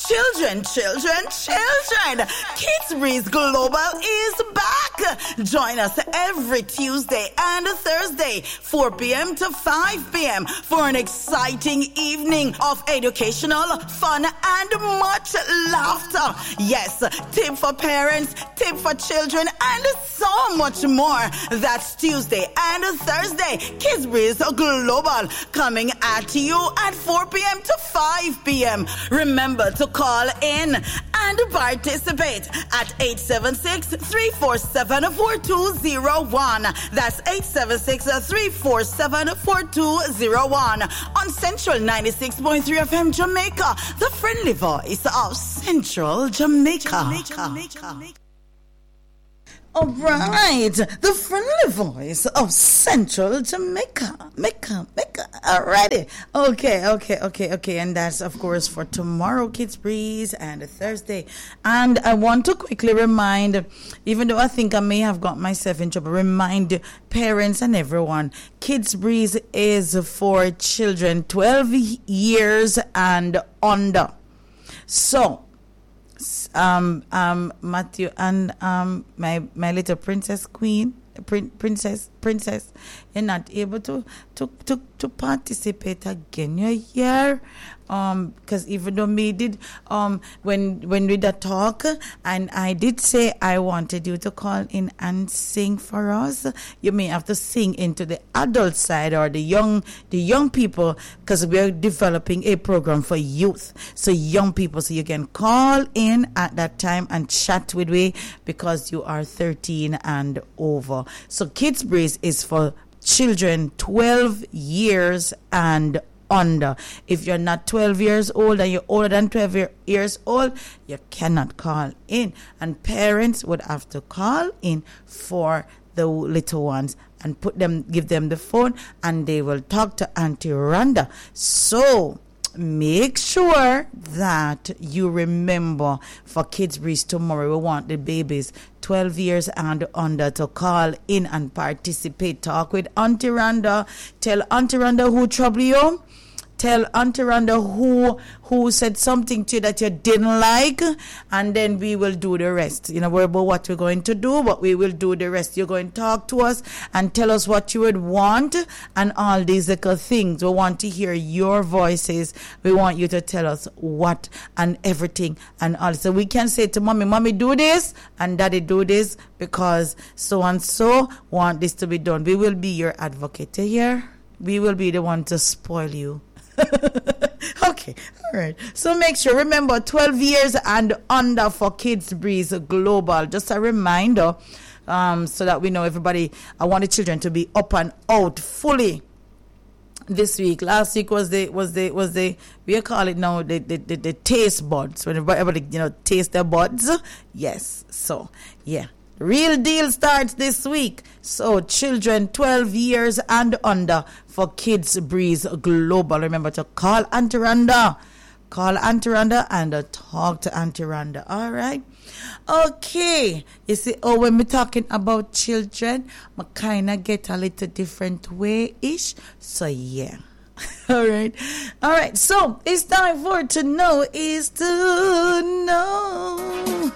Children, Kids Breeze Global is back. Join us every Tuesday and Thursday, 4 p.m. to 5 p.m. for an exciting evening of educational, fun, and much laughter. Yes, tip for parents, tip for children, and so much more. That's Tuesday and Thursday, Kids Breeze Global, coming at you at 4 p.m. to 5 p.m. Remember to call in and participate at 876-347-4201. That's 876-347-4201 on Central 96.3 FM Jamaica, the friendly voice of Central Jamaica. All right, the friendly voice of Central Jamaica. Alrighty. Okay. And that's, of course, for tomorrow, Kids Breeze, and Thursday. And I want to quickly remind, even though I think I may have got myself in trouble, remind parents and everyone, Kids Breeze is for children 12 years and under. So, Matthew and my little princess queen, princess, you're not able to participate again. You're here, because even though me did when we did talk, and I did say I wanted you to call in and sing for us, you may have to sing into the adult side or the young people, because we're developing a program for youth, so young people, so you can call in at that time and chat with me, because you are 13 and over. So Kids Breeze is for children 12 years and under. If you're not 12 years old and you're older than 12 years old, you cannot call in. And parents would have to call in for the little ones and give them the phone, and they will talk to Auntie Rhonda. So make sure that you remember for Kids Breeze tomorrow, we want the babies 12 years and under to call in and participate. Talk with Auntie Rhonda. Tell Auntie Rhonda who trouble you. Tell Auntie Rhonda who said something to you that you didn't like, and then we will do the rest. You know, worry about what we're going to do, but we will do the rest. You're going to talk to us and tell us what you would want and all these little things. We want to hear your voices. We want you to tell us what and everything and all. So we can say to mommy do this, and daddy do this, because so and so want this to be done. We will be your advocate here. We will be the one to spoil you. Okay, all right. So make sure, remember, 12 years and under for Kids Breeze Global. Just a reminder, so that we know everybody. I want the children to be up and out fully this week. Last week was the we call it now the taste buds, when everybody taste their buds. Yes. So yeah. Real deal starts this week. So children 12 years and under for Kids Breeze Global. Remember to call Auntie Rhonda. Call Auntie Rhonda and talk to Auntie Rhonda. All right. Okay. You see, when we're talking about children, I kind of get a little different way-ish. So yeah. All right. So it's time for To Know is to Know.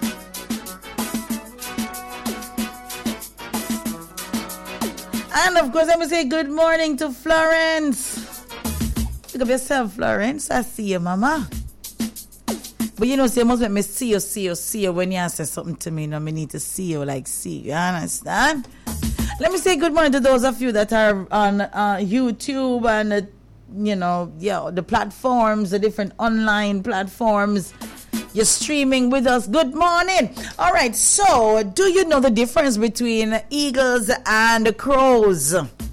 And of course, let me say good morning to Florence. Look up yourself, Florence. I see you, Mama. But you must let me see you when you say something to me. I need to see you, you understand? Let me say good morning to those of you that are on YouTube and, the platforms, the different online platforms. You're streaming with us. Good morning. All right. So, do you know the difference between eagles and crows?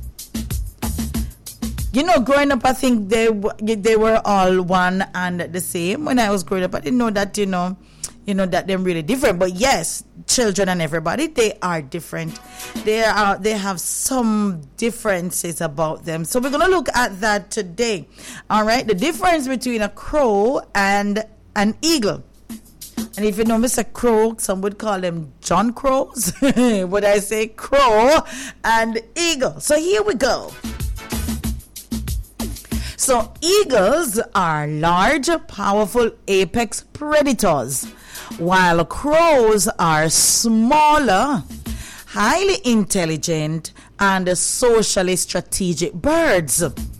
Growing up, I think they were all one and the same. When I was growing up, I didn't know that, that they're really different. But yes, children and everybody, they are different. They have some differences about them. So we're going to look at that today. All right. The difference between a crow and an eagle. And if you know Mr. Crow, some would call them John Crows. But I say crow and eagle. So here we go. So eagles are large, powerful apex predators, while crows are smaller, highly intelligent, and socially strategic birds.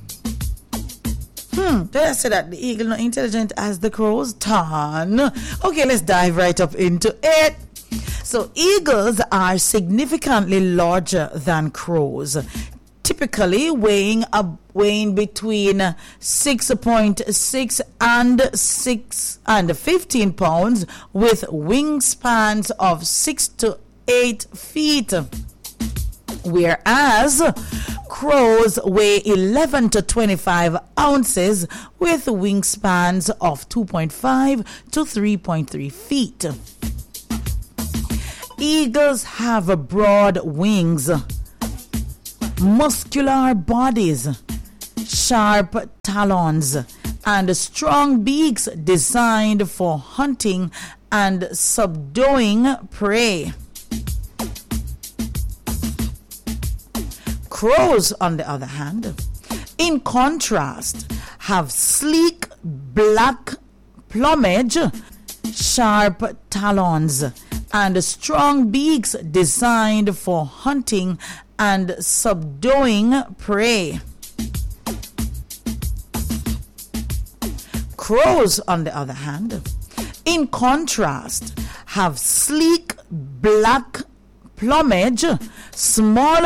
Did I say that the eagle not intelligent as the crows? Ton. Okay, let's dive right up into it. So eagles are significantly larger than crows, typically weighing between 6.6 and 15 pounds, with wingspans of 6 to 8 feet. Whereas crows weigh 11 to 25 ounces with wingspans of 2.5 to 3.3 feet. Eagles have broad wings, muscular bodies, sharp talons, and strong beaks designed for hunting and subduing prey. Crows, on the other hand, in contrast, have sleek black plumage, sharp talons, and strong beaks designed for hunting and subduing prey. Crows, on the other hand, in contrast, have sleek black plumage, smaller